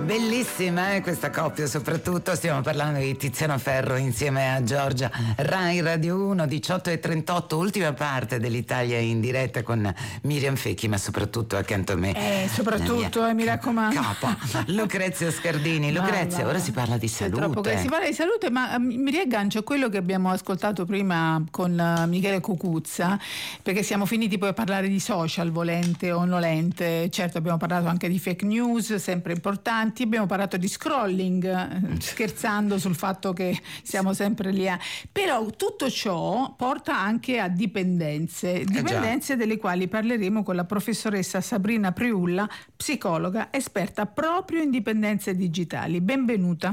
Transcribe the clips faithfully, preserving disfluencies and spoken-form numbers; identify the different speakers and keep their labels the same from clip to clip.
Speaker 1: Bellissima eh, questa coppia, soprattutto stiamo parlando di Tiziano Ferro insieme a Giorgia. Rai Radio uno, diciotto e trentotto, ultima parte dell'Italia in diretta con Miriam Fecchi, ma soprattutto accanto a me
Speaker 2: eh, soprattutto eh, mi raccomando
Speaker 1: capa Lucrezia Scardini. Lucrezia, ora si parla di salute.
Speaker 2: Troppo che si parla di salute, ma mi riaggancio a quello che abbiamo ascoltato prima con Michele Cucuzza, perché siamo finiti poi a parlare di social, volente o nolente. Certo, abbiamo parlato anche di fake news, sempre importanti, abbiamo parlato di scrolling, scherzando sul fatto che siamo sempre lì a... però tutto ciò porta anche a dipendenze dipendenze eh delle quali parleremo con la professoressa Sabrina Priulla, psicologa esperta proprio in dipendenze digitali. Benvenuta.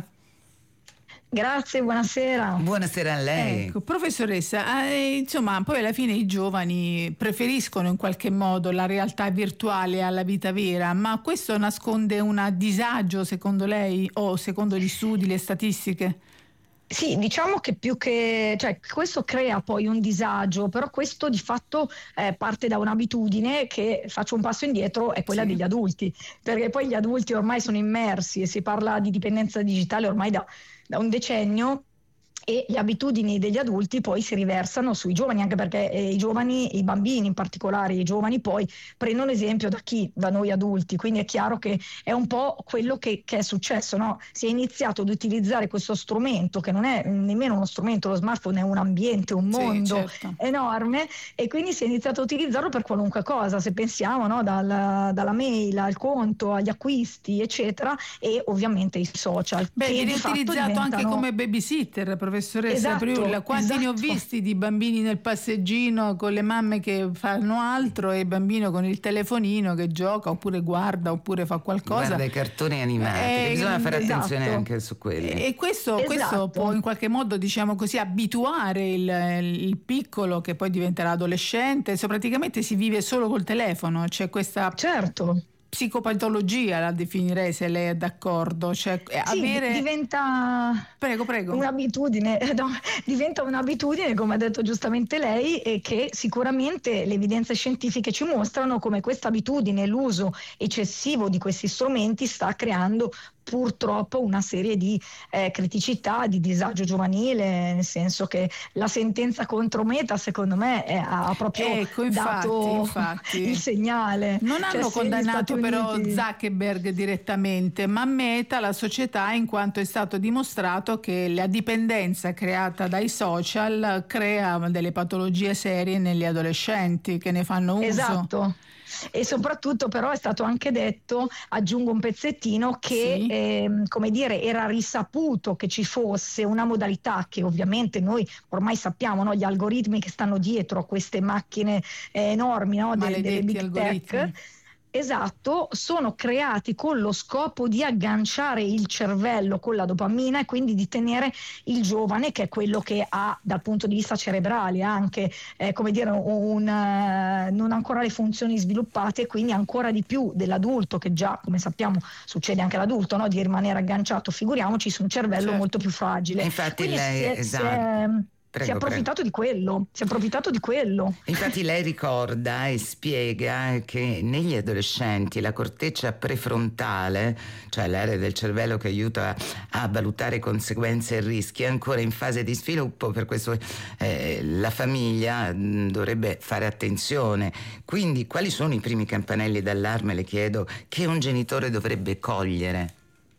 Speaker 3: Grazie, buonasera.
Speaker 1: Buonasera a lei.
Speaker 2: Ecco, professoressa, eh, insomma, poi alla fine i giovani preferiscono in qualche modo la realtà virtuale alla vita vera, ma questo nasconde un disagio secondo lei o secondo gli studi, le statistiche?
Speaker 3: Sì, diciamo che più che, cioè, questo crea poi un disagio, però questo di fatto eh, parte da un'abitudine che, faccio un passo indietro, è quella sì. degli adulti, perché poi gli adulti ormai sono immersi e si parla di dipendenza digitale ormai da, da un decennio, e le abitudini degli adulti poi si riversano sui giovani, anche perché eh, i giovani, i bambini in particolare, i giovani poi prendono esempio da chi? Da noi adulti, quindi è chiaro che è un po' quello che, che è successo, no? Si è iniziato ad utilizzare questo strumento che non è nemmeno uno strumento, lo smartphone è un ambiente, un mondo sì, certo. enorme, e quindi si è iniziato a utilizzarlo per qualunque cosa, se pensiamo, no? Dal, dalla mail al conto, agli acquisti eccetera, e ovviamente i social.
Speaker 2: Beh,
Speaker 3: che
Speaker 2: viene
Speaker 3: di
Speaker 2: utilizzato
Speaker 3: diventano...
Speaker 2: anche come babysitter, professoressa
Speaker 3: esatto,
Speaker 2: Priulla, quanti
Speaker 3: esatto.
Speaker 2: ne ho visti di bambini nel passeggino con le mamme che fanno altro e il bambino con il telefonino che gioca oppure guarda oppure fa qualcosa,
Speaker 1: guarda i cartoni animati, eh, bisogna fare esatto. attenzione anche su quelli,
Speaker 2: e questo,
Speaker 3: esatto.
Speaker 2: questo può in qualche modo, diciamo così, abituare il, il piccolo che poi diventerà adolescente. So, praticamente si vive solo col telefono, c'è questa
Speaker 3: certo
Speaker 2: psicopatologia, la definirei, se lei è d'accordo, cioè
Speaker 3: sì,
Speaker 2: avere
Speaker 3: diventa
Speaker 2: prego prego
Speaker 3: un'abitudine no, diventa un'abitudine, come ha detto giustamente lei, e che sicuramente le evidenze scientifiche ci mostrano come questa abitudine, l'uso eccessivo di questi strumenti sta creando purtroppo una serie di eh, criticità, di disagio giovanile, nel senso che la sentenza contro Meta secondo me è, ha proprio
Speaker 2: ecco, infatti,
Speaker 3: dato
Speaker 2: infatti.
Speaker 3: il segnale.
Speaker 2: Non
Speaker 3: cioè,
Speaker 2: hanno condannato però
Speaker 3: Uniti...
Speaker 2: Zuckerberg direttamente, ma Meta, la società, in quanto è stato dimostrato che la dipendenza creata dai social crea delle patologie serie negli adolescenti che ne fanno uso.
Speaker 3: Esatto. E soprattutto però è stato anche detto, aggiungo un pezzettino, che
Speaker 2: sì.
Speaker 3: eh, come dire, era risaputo che ci fosse una modalità che ovviamente noi ormai sappiamo, no? Gli algoritmi che stanno dietro a queste macchine eh, enormi, no? delle, delle big
Speaker 2: algoritmi.
Speaker 3: tech. Esatto, sono creati con lo scopo di agganciare il cervello con la dopamina e quindi di tenere il giovane, che è quello che ha dal punto di vista cerebrale anche eh, come dire un, uh, non ancora le funzioni sviluppate, quindi ancora di più dell'adulto, che già come sappiamo succede anche all'adulto, no? Di rimanere agganciato, figuriamoci su un cervello certo. molto più fragile.
Speaker 1: Infatti
Speaker 3: quindi
Speaker 1: lei
Speaker 3: si è,
Speaker 1: esatto.
Speaker 3: si è,
Speaker 1: Prego,
Speaker 3: si è approfittato prego. di quello, si è approfittato di quello.
Speaker 1: Infatti lei ricorda e spiega che negli adolescenti la corteccia prefrontale, cioè l'area del cervello che aiuta a, a valutare conseguenze e rischi, è ancora in fase di sviluppo, per questo eh, la famiglia mh, dovrebbe fare attenzione. Quindi quali sono i primi campanelli d'allarme, le chiedo, che un genitore dovrebbe cogliere?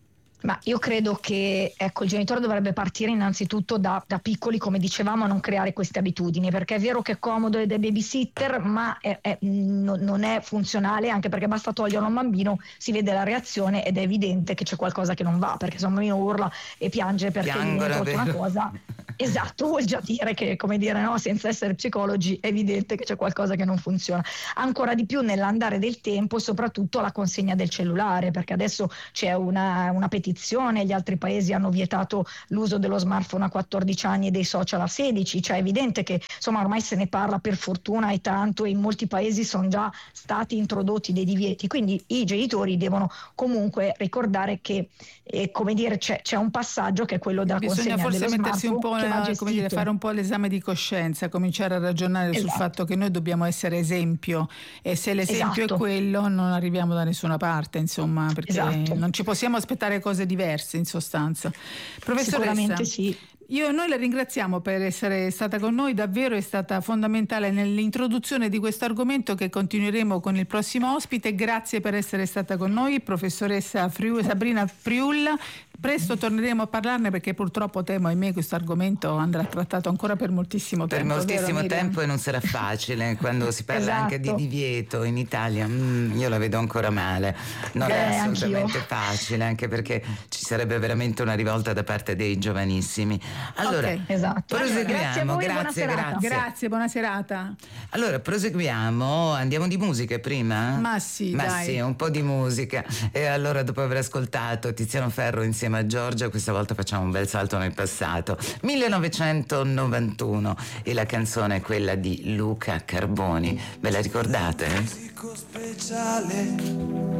Speaker 3: Ma io credo che ecco, il genitore dovrebbe partire innanzitutto da, da piccoli, come dicevamo, a non creare queste abitudini, perché è vero che è comodo ed è babysitter, ma è, è, no, non è funzionale, anche perché basta togliere un bambino, si vede la reazione ed è evidente che c'è qualcosa che non va, perché se un bambino urla e piange perché gli viene tolto una cosa, esatto, vuol già dire che, come dire, no, senza essere psicologi, è evidente che c'è qualcosa che non funziona. Ancora di più nell'andare del tempo, soprattutto la consegna del cellulare, perché adesso c'è una, una petizione competizione, gli altri paesi hanno vietato l'uso dello smartphone a quattordici anni e dei social a sedici, cioè è evidente che insomma ormai se ne parla per fortuna e tanto, e in molti paesi sono già stati introdotti dei divieti, quindi i genitori devono comunque ricordare che eh, come dire c'è, c'è un passaggio che è quello della
Speaker 2: bisogna
Speaker 3: consegna
Speaker 2: forse
Speaker 3: dello
Speaker 2: mettersi un po',
Speaker 3: smartphone,
Speaker 2: come dire, fare un po' l'esame di coscienza, cominciare a ragionare esatto. sul fatto che noi dobbiamo essere esempio, e se l'esempio esatto. è quello non arriviamo da nessuna parte, insomma, perché esatto. non ci possiamo aspettare cose diverse in sostanza. Professoressa,
Speaker 3: sicuramente sì.
Speaker 2: Io, noi la ringraziamo per essere stata con noi, davvero è stata fondamentale nell'introduzione di questo argomento che continueremo con il prossimo ospite. Grazie per essere stata con noi, professoressa Friul, Sabrina Friul. Presto torneremo a parlarne perché purtroppo temo, ahimè, questo argomento andrà trattato ancora per moltissimo tempo.
Speaker 1: Per moltissimo
Speaker 2: vero,
Speaker 1: tempo, e non sarà facile. Quando si parla
Speaker 3: esatto.
Speaker 1: anche di divieto in Italia, mm, io la vedo ancora male. Non eh, è assolutamente anch'io. facile, anche perché ci sarebbe veramente una rivolta da parte dei giovanissimi. Allora,
Speaker 3: okay, esatto.
Speaker 1: proseguiamo.
Speaker 3: Grazie a voi,
Speaker 1: grazie,
Speaker 3: buona
Speaker 1: grazie.
Speaker 2: Grazie, buona serata.
Speaker 1: Allora, proseguiamo. Andiamo di musica prima?
Speaker 2: Ma sì,
Speaker 1: Ma
Speaker 2: dai.
Speaker 1: sì, un po' di musica. E allora, dopo aver ascoltato Tiziano Ferro insieme a Giorgia, questa volta facciamo un bel salto nel passato. millenovecentonovantuno, e la canzone è quella di Luca Carboni. Ve la ricordate?
Speaker 4: Speciale